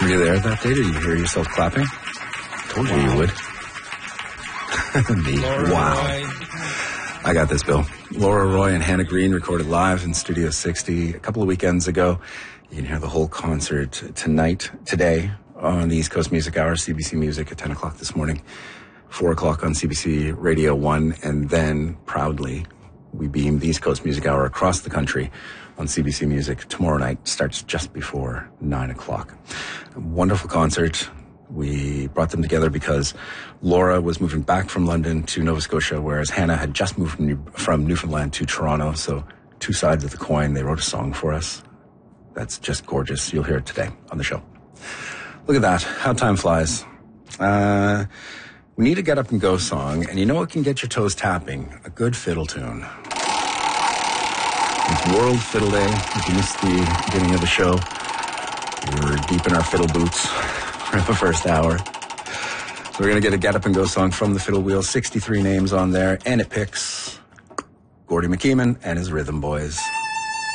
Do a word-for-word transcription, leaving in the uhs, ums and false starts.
Were you there that day? Did you hear yourself clapping? Told you you would. Me. Laura Wow. Roy. I got this, Bill. Laura Roy and Hannah Green recorded live in Studio sixty a couple of weekends ago. You can hear the whole concert tonight, today, on the East Coast Music Hour, C B C Music at ten o'clock this morning, four o'clock on C B C Radio one, and then, proudly, we beam the East Coast Music Hour across the country on C B C Music tomorrow night. Starts just before nine o'clock. A wonderful concert. We brought them together because Laura was moving back from London to Nova Scotia, whereas Hannah had just moved from, New- from Newfoundland to Toronto. So two sides of the coin. They wrote a song for us. That's just gorgeous. You'll hear it today on the show. Look at that. How time flies. Uh, we need a Get Up and Go song. And you know what can get your toes tapping? A good fiddle tune. It's World Fiddle Day. If you missed the beginning of the show, we were deep in our fiddle boots for the first hour. So we're going to get a Get Up and Go song from the Fiddle Wheel. sixty-three names on there. And it picks Gordy McKeeman and his Rhythm Boys.